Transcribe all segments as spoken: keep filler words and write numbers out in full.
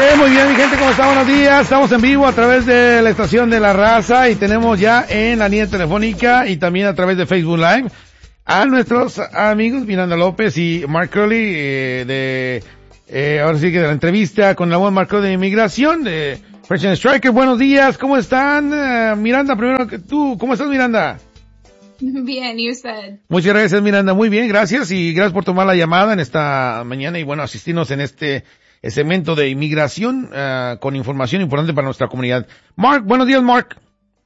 Eh, muy bien, mi gente, ¿cómo está? Buenos días. Estamos en vivo a través de la estación de La Raza y tenemos ya en la línea telefónica y también a través de Facebook Live a nuestros amigos Miranda López y Mark Curley eh, de, eh, ahora sí que de la entrevista con la buen Mark Curley de Inmigración de Fresh and Striker. Buenos días, ¿cómo están? Uh, Miranda, primero que tú, ¿cómo estás, Miranda? Bien, ¿y usted? Muchas gracias, Miranda. Muy bien, gracias y gracias por tomar la llamada en esta mañana y bueno, asistirnos en este segmento de inmigración uh, con información importante para nuestra comunidad. Mark, buenos días, Mark.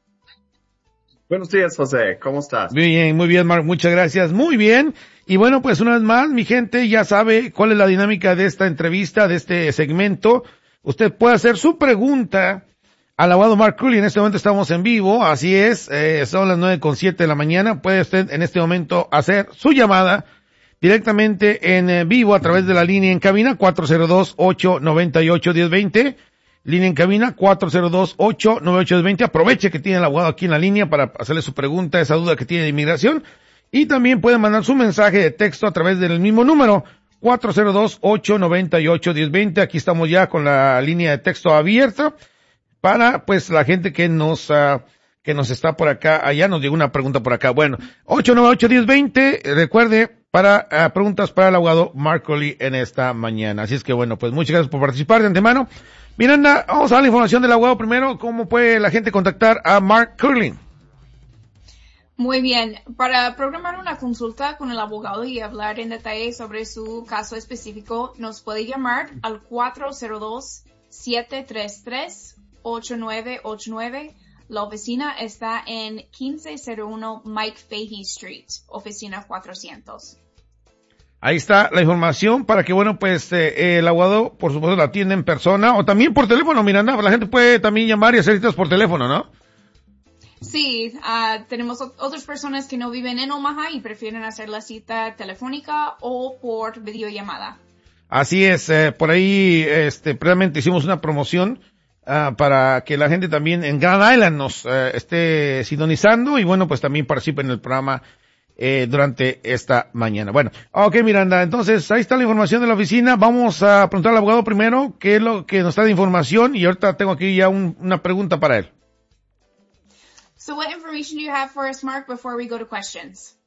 Buenos días, José. ¿Cómo estás? Muy bien, muy bien, Mark. Muchas gracias. Muy bien. Y bueno, pues una vez más, mi gente ya sabe cuál es la dinámica de esta entrevista, de este segmento. Usted puede hacer su pregunta al abogado Mark Curley. En este momento estamos en vivo, así es, eh, son las nueve con siete de la mañana. Puede usted en este momento hacer su llamada directamente en eh, vivo a través de la línea en cabina cuatro cero dos, ocho nueve ocho, uno cero dos cero. Línea en cabina cuatro cero dos, ocho nueve ocho, uno cero dos cero. Aproveche que tiene el abogado aquí en la línea para hacerle su pregunta, esa duda que tiene de inmigración. Y también puede mandar su mensaje de texto a través del mismo número cuatro cero dos, ocho nueve ocho, uno cero dos cero. Aquí estamos ya con la línea de texto abierta para pues la gente que nos uh, que nos está por acá. Allá nos llegó una pregunta por acá. Bueno, ocho nueve ocho, uno cero dos cero. Recuerde, para uh, preguntas para el abogado Mark Curley en esta mañana. Así es que bueno, pues muchas gracias por participar de antemano. Miranda, vamos a dar la información del abogado primero. ¿Cómo puede la gente contactar a Mark Curley? Muy bien. Para programar una consulta con el abogado y hablar en detalle sobre su caso específico, nos puede llamar al cuatro cero dos, siete tres tres, ocho nueve ocho nueve. La oficina está en quince cero uno Mike Fahey Street, oficina cuatrocientos. Ahí está la información para que, bueno, pues eh, el abogado, por supuesto, la atienda en persona o también por teléfono, Miranda. La gente puede también llamar y hacer citas por teléfono, ¿no? Sí, uh, tenemos otras personas que no viven en Omaha y prefieren hacer la cita telefónica o por videollamada. Así es, eh, por ahí, este, previamente hicimos una promoción uh, para que la gente también en Grand Island nos uh, esté sintonizando y, bueno, pues también participe en el programa Eh, durante esta mañana. Bueno, ok, Miranda, entonces ahí está la información de la oficina. Vamos a preguntar al abogado primero qué es lo que nos está de información y ahorita tengo aquí ya un, una pregunta para él. So what information do you have for us, Mark, before we go to questions?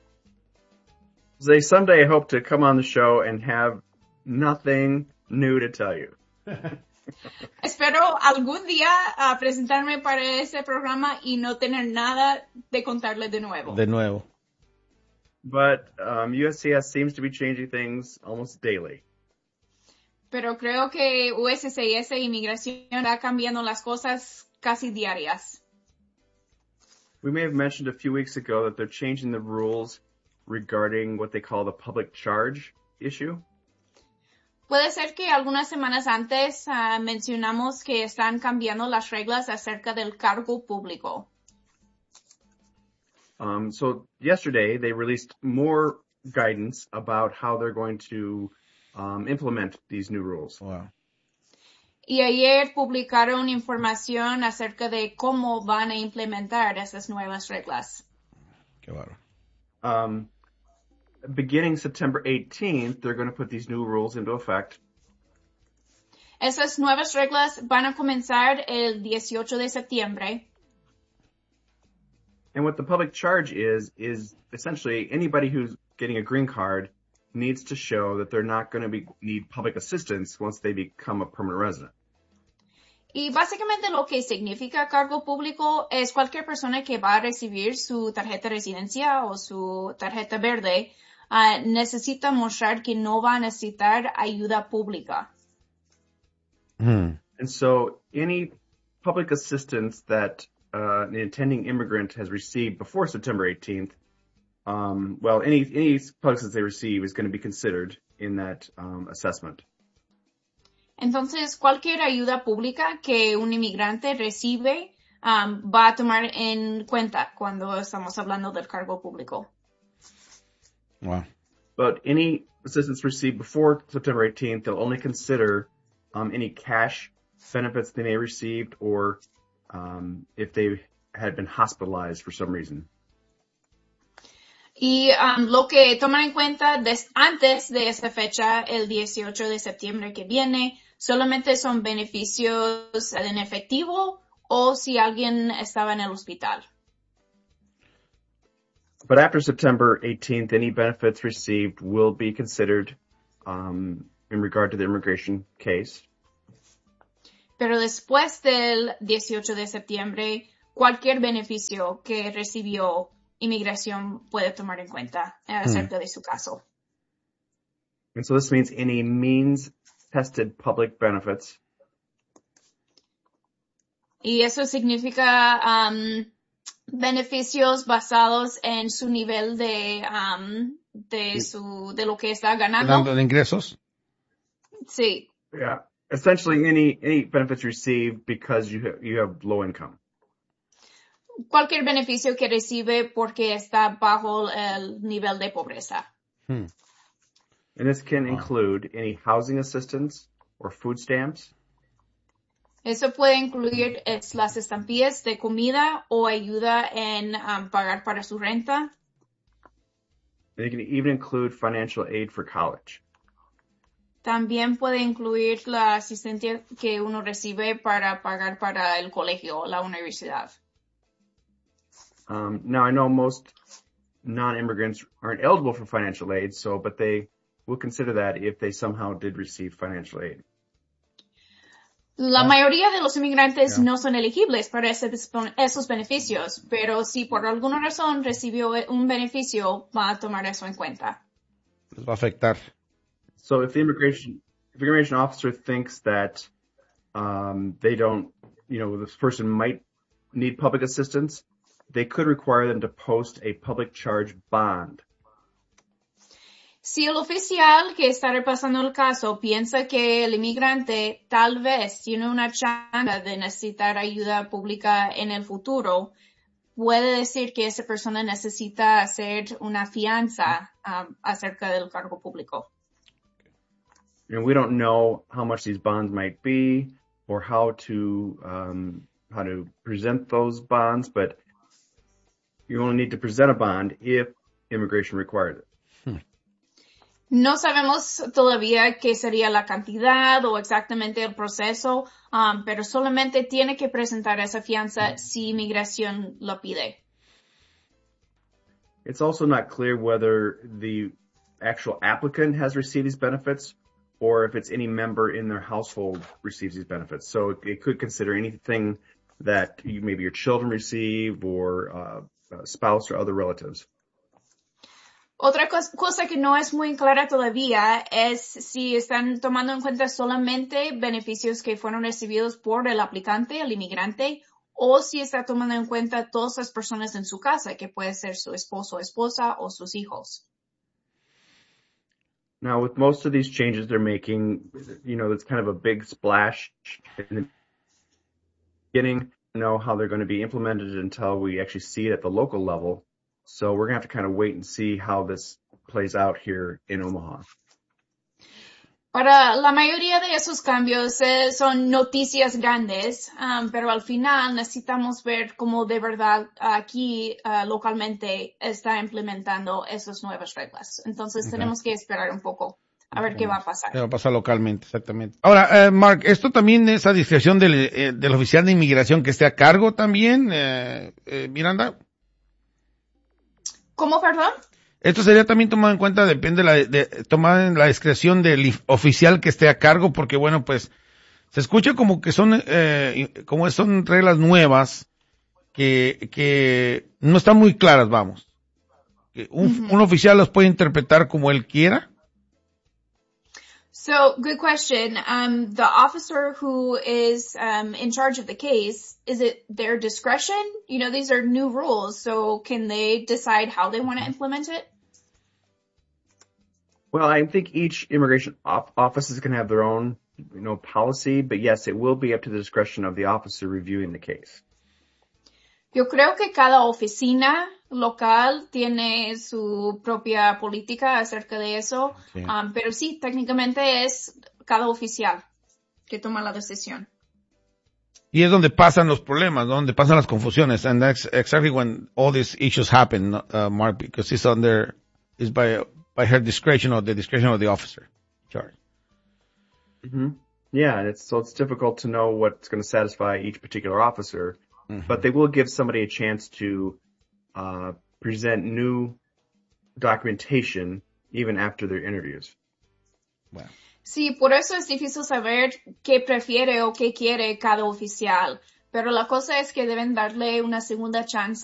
Jose, someday I hope to come on the show and have nothing new to tell you. Espero algún día uh, presentarme para ese programa y no tener nada de contarle de nuevo. De nuevo. But um, U S C S seems to be changing things almost daily. Pero creo que U S C I S Inmigración está cambiando las cosas casi diarias. We may have mentioned a few weeks ago that they're changing the rules regarding what they call the public charge issue. Puede ser que algunas semanas antes uh, mencionamos que están cambiando las reglas acerca del cargo público. Um, so yesterday they released more guidance about how they're going to um, implement these new rules. Wow. Y ayer publicaron información acerca de cómo van a implementar esas nuevas reglas. Qué bárbaro. Um, beginning September eighteenth, they're going to put these new rules into effect. Esas nuevas reglas van a comenzar el dieciocho de septiembre. And what the public charge is, is essentially anybody who's getting a green card needs to show that they're not going to be need public assistance once they become a permanent resident. Y básicamente lo que significa cargo público es cualquier persona que va a recibir su tarjeta de residencia o su tarjeta verde uh, necesita mostrar que no va a necesitar ayuda pública. Hmm. And so any public assistance that uh, an intending immigrant has received before September eighteenth, um, well, any any public assistance they receive is going to be considered in that um, assessment. Entonces, cualquier ayuda pública que un inmigrante recibe um, va a tomar en cuenta cuando estamos hablando del cargo público. Wow. But any assistance received before September eighteenth, they'll only consider um, any cash benefits they may have received or um, if they had been hospitalized for some reason. Y um, lo que toman en cuenta des, antes de esa fecha, el dieciocho de septiembre que viene, solamente son beneficios en efectivo o si alguien estaba en el hospital. But after September eighteenth, any benefits received will be considered um, in regard to the immigration case. Pero después del dieciocho de septiembre, cualquier beneficio que recibió inmigración puede tomar en cuenta eh, acerca hmm. de su caso. And so this means any means-tested public benefits. Y eso significa um, beneficios basados en su nivel de um, de su de lo que está ganando. ¿De ingresos? Sí. Yeah. Essentially, any any benefits received because you have, you have low income. Cualquier beneficio que recibe porque está bajo el nivel de pobreza. Hmm. And this can include any housing assistance or food stamps. Eso puede incluir es, las estampillas de comida o ayuda en um, pagar para su renta. And it can even include financial aid for college. También puede incluir la asistencia que uno recibe para pagar para el colegio, la universidad. Um, now I know most non-immigrants aren't eligible for financial aid, so but they will consider that if they somehow did receive financial aid. La mayoría de los inmigrantes yeah. no son elegibles para ese, esos beneficios, pero si por alguna razón recibió un beneficio, va a tomar eso en cuenta. Les va a afectar. So if the immigration, if the immigration officer thinks that um, they don't, you know, this person might need public assistance, they could require them to post a public charge bond. Si el oficial que está repasando el caso piensa que el inmigrante tal vez tiene una chance de necesitar ayuda pública en el futuro, puede decir que esa persona necesita hacer una fianza um, acerca del cargo público. And we don't know how much these bonds might be or how to um, how to present those bonds, but you only need to present a bond if immigration requires it. Hmm. No sabemos todavía qué sería la cantidad o exactamente el proceso, um, pero solamente tiene que presentar esa fianza si inmigración lo pide. It's also not clear whether the actual applicant has received these benefits or if it's any member in their household receives these benefits. So it, it could consider anything that you, maybe your children receive or uh, a spouse or other relatives. Otra cosa que no es muy clara todavía es si están tomando en cuenta solamente beneficios que fueron recibidos por el aplicante, el inmigrante, o si está tomando en cuenta todas las personas en su casa, que puede ser su esposo, esposa o sus hijos. Now, with most of these changes they're making, you know, it's kind of a big splash in the beginning. Know how they're going to be implemented until we actually see it at the local level. So we're going to have to kind of wait and see how this plays out here in Omaha. Para la mayoría de esos cambios eh, son noticias grandes, um, pero al final necesitamos ver cómo de verdad aquí uh, localmente está implementando esas nuevas reglas. Entonces okay. tenemos que esperar un poco a ver okay. qué va a pasar. ¿Qué va a pasar localmente? Exactamente. Ahora, eh, Mark, ¿esto también es a discreción del, eh, del oficial de inmigración que esté a cargo también, eh, eh, Miranda? ¿Cómo, perdón? Esto sería también tomado en cuenta, depende de la, de, tomar en la discreción del oficial que esté a cargo, porque bueno, pues, se escucha como que son, eh, como son reglas nuevas, que, que no están muy claras, vamos. Que un, mm-hmm. un oficial los puede interpretar como él quiera. So, good question. Um, the officer who is um, in charge of the case, is it their discretion? You know, these are new rules, so can they decide how they want to implement it? Well, I think each immigration op- office is going to have their own, you know, policy, but yes, it will be up to the discretion of the officer reviewing the case. Yo creo que cada oficina local tiene su propia política acerca de eso, sí. um, pero sí, técnicamente es cada oficial que toma la decisión. Y es donde pasan los problemas, ¿no? Donde pasan las confusiones. And that's exactly when all these issues happen, uh, Mark, because it's under, it's by, by her discretion or the discretion of the officer in charge. Mm-hmm. Yeah, and it's, so it's difficult to know what's going to satisfy each particular officer, mm-hmm. but they will give somebody a chance to, uh, present new documentation even after their interviews. Wow. Sí, por eso es difícil saber qué prefiere o qué quiere cada oficial. Pero la cosa es que deben darle una segunda chance